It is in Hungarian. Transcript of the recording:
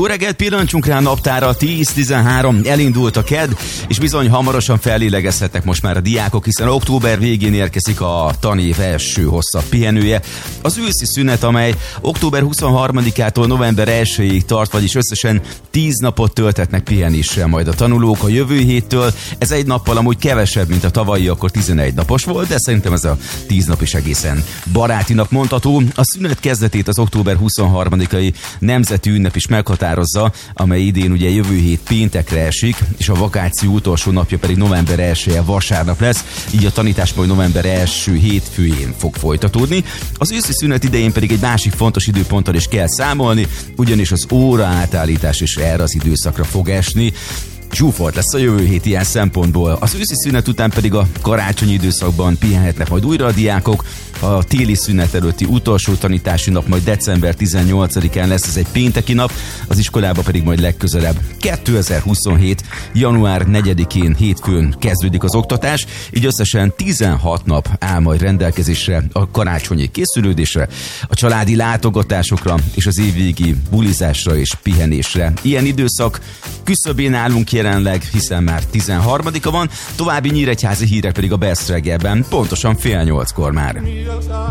Jó reggelt, pillancsunk rá a naptára, 10-13, elindult a kedd, és bizony hamarosan fellélegezhetnek most már a diákok, hiszen október végén érkezik a tanév első hosszabb pihenője. Az őszi szünet, amely október 23-ától november 1-ig tart, vagyis összesen 10 napot töltetnek pihenéssel majd a tanulók a jövő héttől. Ez egy nappal amúgy kevesebb, mint a tavalyi, akkor 11 napos volt, de szerintem ez a 10 nap is egészen barátinak mondható. A szünet kezdetét az október 23-ai nemzeti ünnep is meghatározza, amely idén ugye jövő hét péntekre esik, és a vakáció utolsó napja pedig november 1-e vasárnap lesz, így a tanítás majd november 1 hétfőjén fog folytatódni. Az őszi szünet idején pedig egy másik fontos időponttal is kell számolni, ugyanis az óra átállítás is erre az időszakra fog esni. Zsúfolt lesz a jövő hét ilyen szempontból. Az őszi szünet után pedig a karácsonyi időszakban pihenhetnek majd újra a diákok. A téli szünet előtti utolsó tanítási nap majd december 18-án lesz, ez egy pénteki nap, az iskolába pedig majd legközelebb 2027. január 4-én hétfőn kezdődik az oktatás, így összesen 16 nap áll majd rendelkezésre a karácsonyi készülődésre, a családi látogatásokra és az évvégi bulizásra és pihenésre. Ilyen időszak küszöbén állunk jelenleg, hiszen már 13-a van, további nyíregyházi hírek pedig a Best reggelben, pontosan 7:30-kor már.